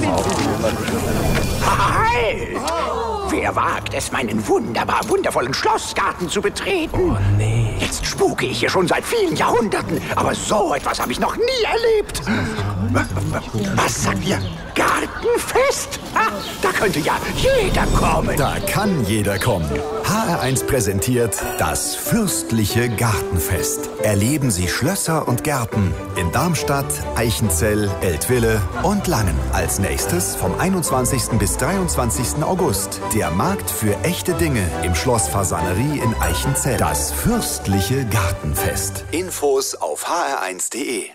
Halt! Wer wagt es, meinen wundervollen Schlossgarten zu betreten? Oh, nee. Jetzt spuke ich hier schon seit vielen Jahrhunderten, aber so etwas habe ich noch nie erlebt. Was sagt ihr? Gartenfest? Da könnte ja jeder kommen. Da kann jeder kommen. HR1 präsentiert das fürstliche Gartenfest. Erleben Sie Schlösser und Gärten in Darmstadt, Eichenzell, Eltville und Langen. Als nächstes vom 21. bis 23. August der Markt für echte Dinge im Schloss Fasanerie in Eichenzell. Das fürstliche Gartenfest. Infos auf hr1.de.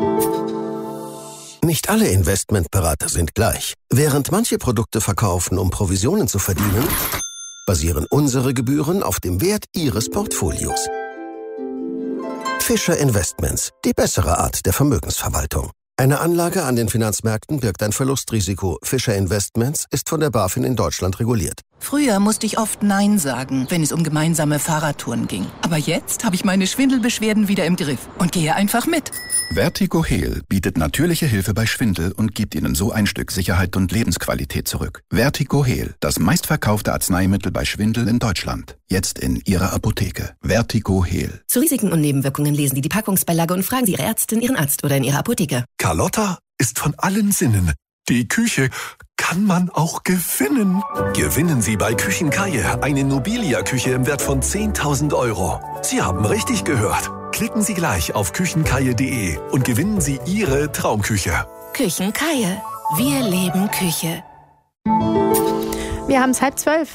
Nicht alle Investmentberater sind gleich. Während manche Produkte verkaufen, um Provisionen zu verdienen, basieren unsere Gebühren auf dem Wert Ihres Portfolios. Fischer Investments, die bessere Art der Vermögensverwaltung. Eine Anlage an den Finanzmärkten birgt ein Verlustrisiko. Fischer Investments ist von der BaFin in Deutschland reguliert. Früher musste ich oft Nein sagen, wenn es um gemeinsame Fahrradtouren ging. Aber jetzt habe ich meine Schwindelbeschwerden wieder im Griff und gehe einfach mit. Vertigo Heal bietet natürliche Hilfe bei Schwindel und gibt Ihnen so ein Stück Sicherheit und Lebensqualität zurück. Vertigo Heal, das meistverkaufte Arzneimittel bei Schwindel in Deutschland. Jetzt in Ihrer Apotheke. Vertigo Heal. Zu Risiken und Nebenwirkungen lesen Sie die Packungsbeilage und fragen Sie Ihre Ärztin, Ihren Arzt oder in Ihrer Apotheke. Carlotta ist von allen Sinnen. Die Küche kann man auch gewinnen. Gewinnen Sie bei Küchenkaje eine Nobilia-Küche im Wert von 10.000 €. Sie haben richtig gehört. Klicken Sie gleich auf küchenkaje.de und gewinnen Sie Ihre Traumküche. Küchenkaje. Wir leben Küche. Wir haben es 11:30.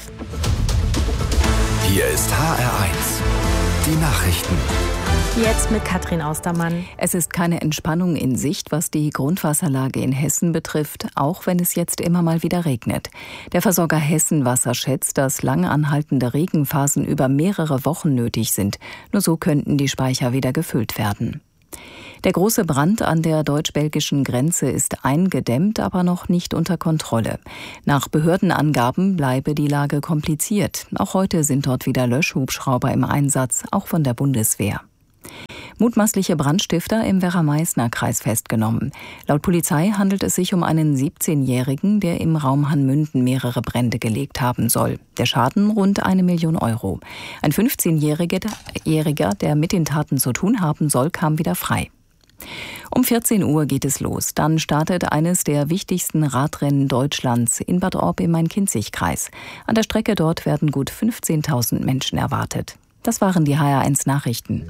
Hier ist HR1. Die Nachrichten. Jetzt mit Katrin Austermann. Es ist keine Entspannung in Sicht, was die Grundwasserlage in Hessen betrifft, auch wenn es jetzt immer mal wieder regnet. Der Versorger Hessenwasser schätzt, dass lang anhaltende Regenphasen über mehrere Wochen nötig sind. Nur so könnten die Speicher wieder gefüllt werden. Der große Brand an der deutsch-belgischen Grenze ist eingedämmt, aber noch nicht unter Kontrolle. Nach Behördenangaben bleibe die Lage kompliziert. Auch heute sind dort wieder Löschhubschrauber im Einsatz, auch von der Bundeswehr. Mutmaßliche Brandstifter im Werra-Meißner-Kreis festgenommen. Laut Polizei handelt es sich um einen 17-Jährigen, der im Raum Hanmünden mehrere Brände gelegt haben soll. Der Schaden rund 1 Million €. Ein 15-Jähriger, der mit den Taten zu tun haben soll, kam wieder frei. Um 14 Uhr geht es los. Dann startet eines der wichtigsten Radrennen Deutschlands in Bad Orb im Main-Kinzig-Kreis. An der Strecke dort werden gut 15.000 Menschen erwartet. Das waren die HR1 Nachrichten.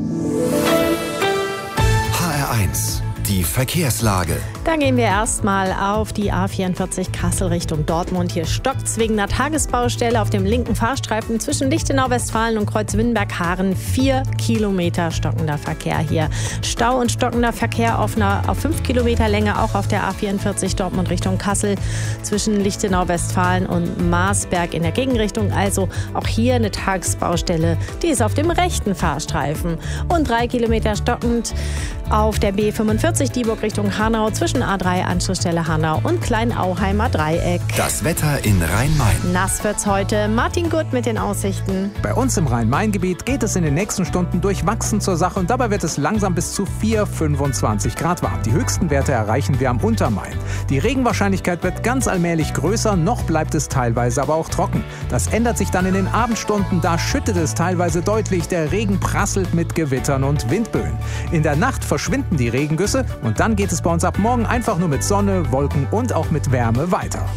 HR1, die Verkehrslage. Da gehen wir erstmal auf die A44 Kassel Richtung Dortmund. Hier stockt's wegen einer Tagesbaustelle auf dem linken Fahrstreifen zwischen Lichtenau, Westfalen und Kreuzwinberg-Haaren. 4 Kilometer stockender Verkehr hier. Stau und stockender Verkehr auf 5 Kilometer Länge, auch auf der A44 Dortmund Richtung Kassel zwischen Lichtenau, Westfalen und Marsberg in der Gegenrichtung. Also auch hier eine Tagesbaustelle, die ist auf dem rechten Fahrstreifen. Und 3 Kilometer stockend auf der B45 Dieburg Richtung Hanau zwischen A3 Anschlussstelle Hanau und Kleinauheimer Dreieck. Das Wetter in Rhein-Main. Nass wird's heute. Martin Gutt mit den Aussichten. Bei uns im Rhein-Main-Gebiet geht es in den nächsten Stunden durchwachsen zur Sache und dabei wird es langsam bis zu 25 Grad warm. Die höchsten Werte erreichen wir am Untermain. Die Regenwahrscheinlichkeit wird ganz allmählich größer, noch bleibt es teilweise aber auch trocken. Das ändert sich dann in den Abendstunden, da schüttet es teilweise deutlich, der Regen prasselt mit Gewittern und Windböen. In der Nacht verschwinden die Regengüsse und dann geht es bei uns ab morgen einfach nur mit Sonne, Wolken und auch mit Wärme weiter.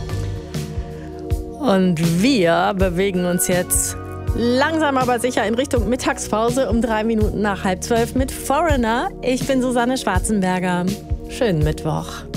Und wir bewegen uns jetzt langsam aber sicher in Richtung Mittagspause um 3 Minuten nach 11:30 mit Foreigner. Ich bin Susanne Schwarzenberger. Schönen Mittwoch.